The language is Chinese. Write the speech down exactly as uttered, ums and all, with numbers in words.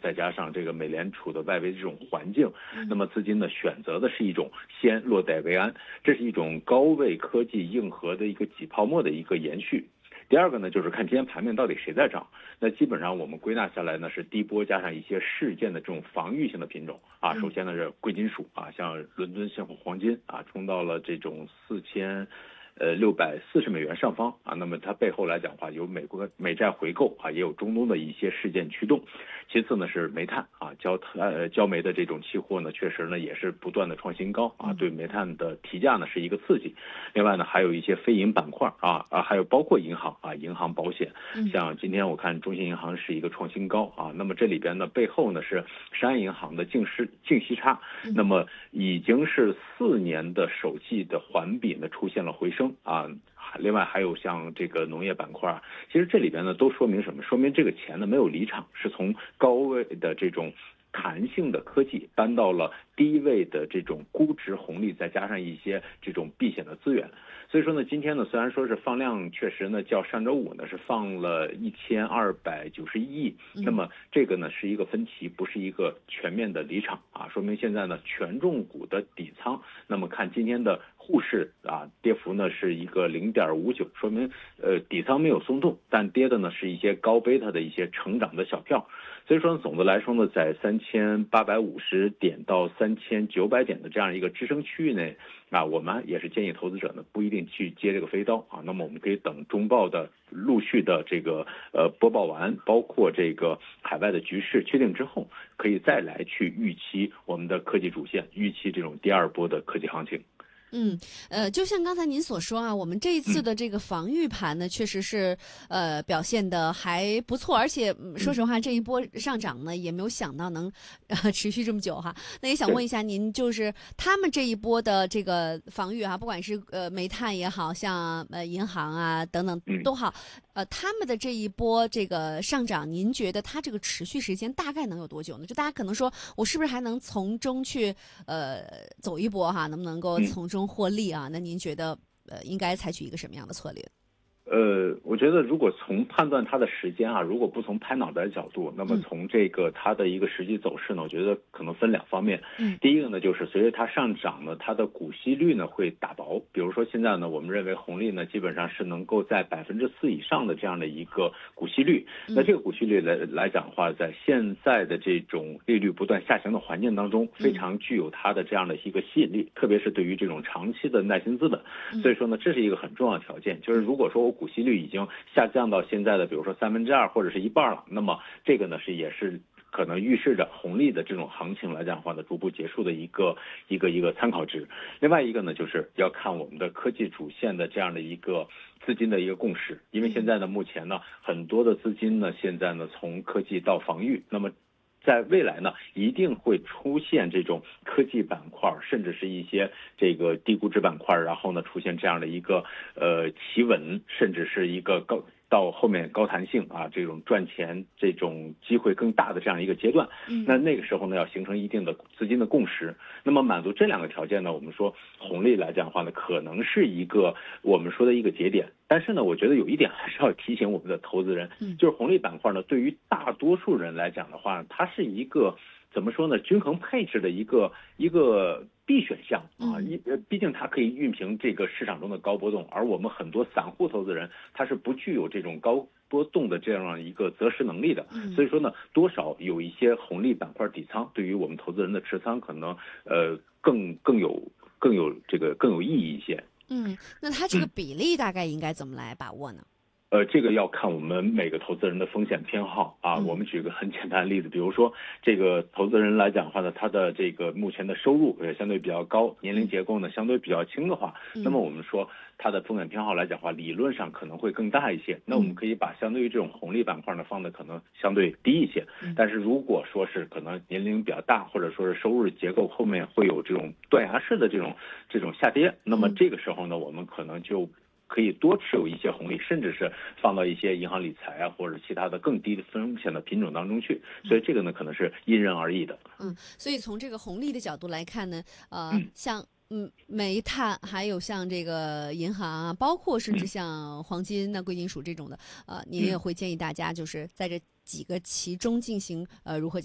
再加上这个美联储的外围这种环境，那么资金呢选择的是一种先落袋为安，这是一种高位科技硬核的一个挤泡沫的一个延续。第二个呢，就是看今天盘面到底谁在涨。那基本上我们归纳下来呢，是低波加上一些事件的这种防御性的品种啊。首先呢是贵金属啊，像伦敦现货黄金啊，冲到了这种四千。呃，六百四十美元上方啊，那么它背后来讲的话，有美国美债回购啊，也有中东的一些事件驱动。其次呢是煤炭啊，焦呃焦煤的这种期货呢，确实呢也是不断的创新高啊，对煤炭的提价呢是一个刺激。另外呢还有一些非银板块啊啊，还有包括银行啊，银行保险，像今天我看中信银行是一个创新高啊，那么这里边呢背后呢是商业银行的净息净息差，那么已经是四年的首季的环比呢出现了回升。啊，另外还有像这个农业板块，其实这里边呢都说明什么？说明这个钱呢没有离场，是从高位的这种弹性的科技搬到了低位的这种估值红利，再加上一些这种避险的资源。所以说呢，今天呢虽然说是放量，确实呢较上周五呢是放了一千二百九十一亿，那么这个呢是一个分歧，不是一个全面的离场啊，说明现在呢权重股的底仓，那么看今天的沪市啊，跌幅呢是一个零点五九，说明呃底仓没有松动，但跌的呢是一些高贝塔的一些成长的小票。所以说总的来说呢，在三千八百五十点到三千九百点的这样一个支撑区域内啊，我们也是建议投资者呢不一定去接这个飞刀啊，那么我们可以等中报的陆续的这个呃播报完，包括这个海外的局势确定之后，可以再来去预期我们的科技主线，预期这种第二波的科技行情。 嗯，呃，就像刚才您所说啊，我们这一次的这个防御盘呢，嗯、确实是呃表现的还不错，而且、嗯、说实话，这一波上涨呢，也没有想到能呃持续这么久哈。那也想问一下您，就是他们这一波的这个防御哈，不管是呃煤炭也好像呃银行啊等等都好，呃，他们的这一波这个上涨，您觉得它这个持续时间大概能有多久呢？就大家可能说我是不是还能从中去呃走一波哈，能不能够从中中获利啊？那您觉得呃应该采取一个什么样的策略？ 呃，我觉得如果从判断它的时间啊，如果不从拍脑袋的角度，那么从这个它的一个实际走势呢，我觉得可能分两方面。嗯，第一个呢，就是随着它上涨呢，它的股息率呢会打薄。比如说现在呢，我们认为红利呢基本上是能够在百分之四以上的这样的一个股息率。那这个股息率来来讲的话，在现在的这种利率不断下行的环境当中，非常具有它的这样的一个吸引力，特别是对于这种长期的耐心资本。所以说呢，这是一个很重要的条件，就是如果说我股息率已经下降到现在的比如说三分之二或者是一半了，那么这个呢是也是可能预示着红利的这种行情来讲的话呢，逐步结束的一个一个一个参考值。另外一个呢，就是要看我们的科技主线的这样的一个资金的一个共识，因为现在呢，目前呢，很多的资金呢，现在呢从科技到防御，那么在未来呢，一定会出现这种科技板块，甚至是一些这个低估值板块，然后呢，出现这样的一个呃企稳，甚至是一个高到后面高弹性啊，这种赚钱这种机会更大的这样一个阶段。那那个时候呢，要形成一定的资金的共识。那么满足这两个条件呢，我们说红利来讲的话呢，可能是一个我们说的一个节点。但是呢，我觉得有一点还是要提醒我们的投资人，就是红利板块呢，对于大多数人来讲的话，它是一个怎么说呢，均衡配置的一个一个必选项啊，一毕竟它可以熨平这个市场中的高波动，而我们很多散户投资人他是不具有这种高波动的这样一个择时能力的，所以说呢，多少有一些红利板块底仓，对于我们投资人的持仓可能呃更更有更有这个更有意义一些。 嗯，那它这个比例大概应该怎么来把握呢？ 呃，这个要看我们每个投资人的风险偏好啊。我们举个很简单的例子，比如说这个投资人来讲的话呢，他的这个目前的收入也相对比较高，年龄结构呢相对比较轻的话，那么我们说他的风险偏好来讲的话，理论上可能会更大一些。那我们可以把相对于这种红利板块呢放的可能相对低一些。但是如果说是可能年龄比较大，或者说是收入结构后面会有这种断崖式的这种这种下跌，那么这个时候呢，我们可能就可以多持有一些红利，甚至是放到一些银行理财啊，或者其他的更低的风险的品种当中去。所以这个呢，可能是因人而异的。 嗯，所以从这个红利的角度来看呢，呃，嗯像嗯煤炭，还有像这个银行啊，包括甚至像黄金、那贵金属这种的，呃，您也会建议大家就是在这几个其中进行呃如何